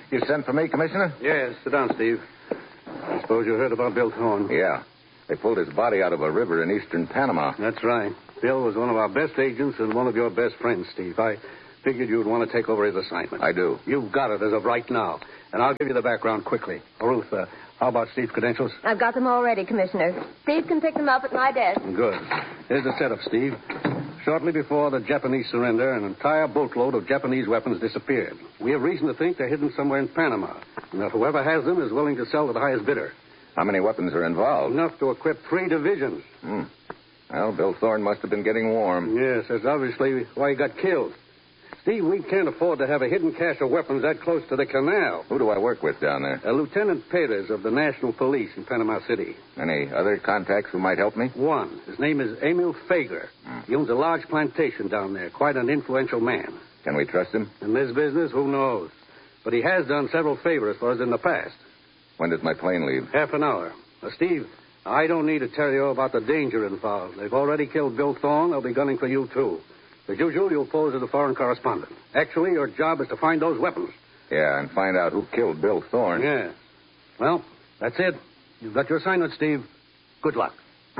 You sent for me, Commissioner? Yes, sit down, Steve. I suppose you heard about Bill Thorne. Yeah. They pulled his body out of a river in eastern Panama. That's right. Bill was one of our best agents and one of your best friends, Steve. I figured you'd want to take over his assignment. I do. You've got it as of right now. And I'll give you the background quickly. Ruth, how about Steve's credentials? I've got them already, Commissioner. Steve can pick them up at my desk. Good. Here's the setup, Steve. Shortly before the Japanese surrender, an entire boatload of Japanese weapons disappeared. We have reason to think they're hidden somewhere in Panama, and that whoever has them is willing to sell to the highest bidder. How many weapons are involved? Enough to equip 3 divisions. Well, Bill Thorne must have been getting warm. Yes, that's obviously why he got killed. Steve, we can't afford to have a hidden cache of weapons that close to the canal. Who do I work with down there? Lieutenant Perez of the National Police in Panama City. Any other contacts who might help me? One. His name is Emil Fager. He owns a large plantation down there. Quite an influential man. Can we trust him? In this business, who knows? But he has done several favors for us in the past. When does my plane leave? Half an hour. Steve, I don't need to tell you about the danger involved. They've already killed Bill Thorne. They'll be gunning for you, too. As usual, you'll pose as a foreign correspondent. Actually, your job is to find those weapons. Yeah, and find out who killed Bill Thorne. Yeah. Well, that's it. You've got your assignment, Steve. Good luck.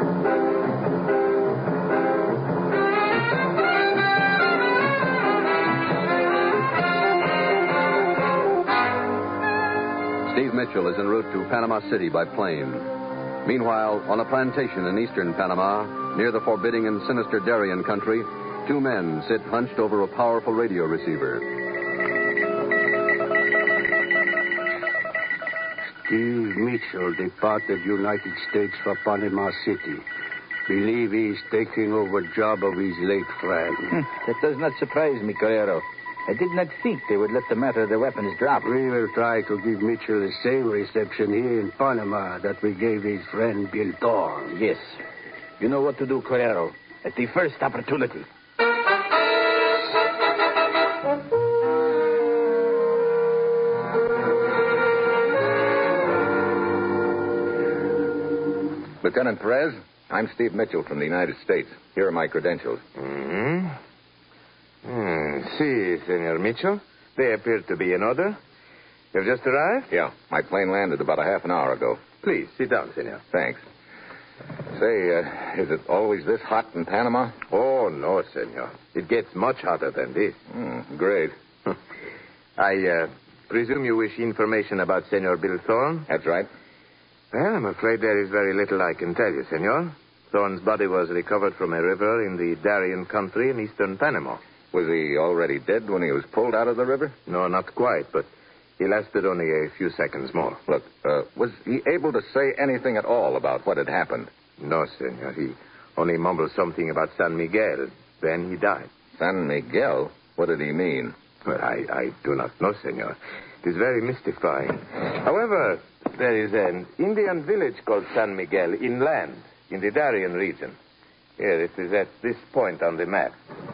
Steve Mitchell is en route to Panama City by plane. Meanwhile, on a plantation in eastern Panama, near the forbidding and sinister Darien country, 2 men sit hunched over a powerful radio receiver. Steve Mitchell departed United States for Panama City. Believe he's taking over job of his late friend. That does not surprise me, Carrero. I did not think they would let the matter of the weapons drop. We will try to give Mitchell the same reception here in Panama that we gave his friend Bill Thorne. Yes. You know what to do, Carrero. At the first opportunity. Lieutenant Perez, I'm Steve Mitchell from the United States. Here are my credentials. See, Senor Mitchell. They appear to be in order. You've just arrived? Yeah, my plane landed about a half an hour ago. Please, sit down, Senor. Thanks. Say, is it always this hot in Panama? Oh, no, Senor. It gets much hotter than this. Great. I presume you wish information about Senor Bill Thorne? That's right. Well, I'm afraid there is very little I can tell you, Senor. Thorne's body was recovered from a river in the Darien country in eastern Panama. Was he already dead when he was pulled out of the river? No, not quite, but he lasted only a few seconds more. Look, was he able to say anything at all about what had happened? No, Senor. He only mumbled something about San Miguel. Then he died. San Miguel? What did he mean? Well, I do not know, Senor. It is very mystifying. However, there is an Indian village called San Miguel inland in the Darien region. Here, it is at this point on the map.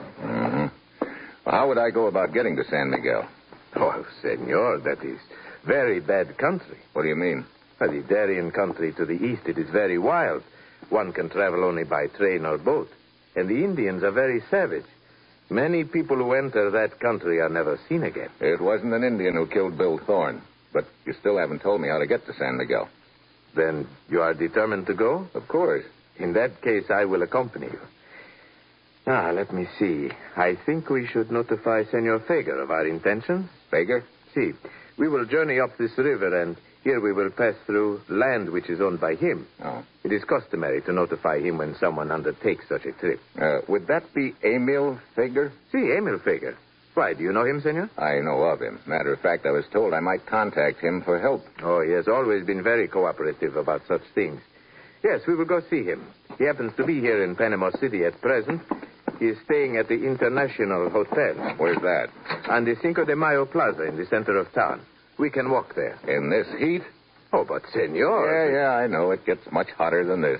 Well, how would I go about getting to San Miguel? Oh, Senor, that is very bad country. What do you mean? Well, the Darien country to the east, it is very wild. One can travel only by train or boat. And the Indians are very savage. Many people who enter that country are never seen again. It wasn't an Indian who killed Bill Thorne. But you still haven't told me how to get to San Miguel. Then you are determined to go? Of course. In that case, I will accompany you. Now, let me see. I think we should notify Senor Fager of our intentions. Fager? See, we will journey up this river, and here we will pass through land which is owned by him. Oh. It is customary to notify him when someone undertakes such a trip. Would that be Emil Fager? See, Emil Fager. Why, do you know him, Senor? I know of him. Matter of fact, I was told I might contact him for help. Oh, he has always been very cooperative about such things. Yes, we will go see him. He happens to be here in Panama City at present. He is staying at the International Hotel. Where's that? On the Cinco de Mayo Plaza in the center of town. We can walk there. In this heat? Oh, but, Senor... Yeah, I know. It gets much hotter than this.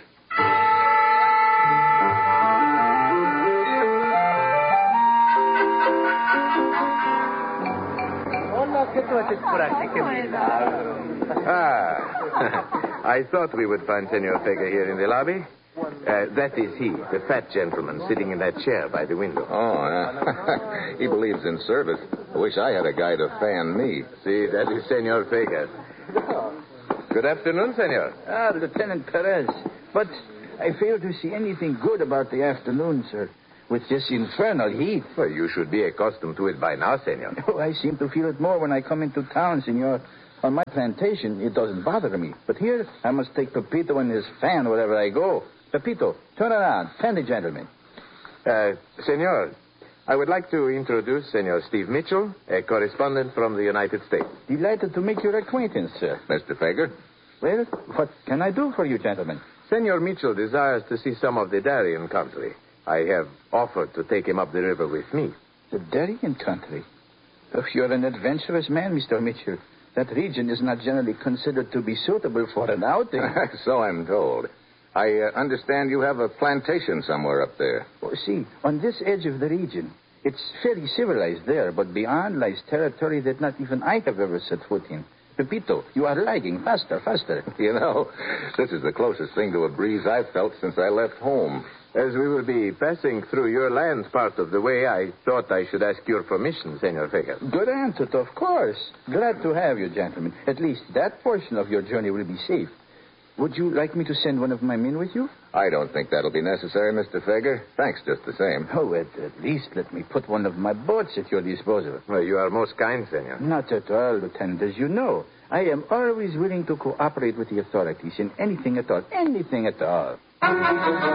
I thought we would find Senor Fager here in the lobby. That is he, the fat gentleman sitting in that chair by the window. Oh, he believes in service. I wish I had a guy to fan me. See, that is Senor Vegas. Good afternoon, senor. Ah, Lieutenant Perez. But I fail to see anything good about the afternoon, sir. With this infernal heat. Well, you should be accustomed to it by now, senor. Oh, I seem to feel it more when I come into town, senor. On my plantation, it doesn't bother me. But here, I must take Pepito and his fan wherever I go. Pepito, turn around. Fan the gentleman. Senor, I would like to introduce Senor Steve Mitchell, a correspondent from the United States. Delighted to make your acquaintance, sir. Mr. Fager? Well, what can I do for you, gentlemen? Senor Mitchell desires to see some of the Darien country. I have offered to take him up the river with me. The Darien country? Oh, you're an adventurous man, Mr. Mitchell. That region is not generally considered to be suitable for an outing. So I'm told. I understand you have a plantation somewhere up there. Oh, see, on this edge of the region, it's fairly civilized there, but beyond lies territory that not even I have ever set foot in. Pepito, you are lagging. Faster, faster. You know, this is the closest thing to a breeze I've felt since I left home. As we will be passing through your lands part of the way, I thought I should ask your permission, Senor Vegas. Good answer, of course. Glad to have you, gentlemen. At least that portion of your journey will be safe. Would you like me to send one of my men with you? I don't think that'll be necessary, Mr. Fager. Thanks just the same. Oh, at least let me put one of my boats at your disposal. Well, you are most kind, senor. Not at all, Lieutenant. As you know, I am always willing to cooperate with the authorities in anything at all. Anything at all.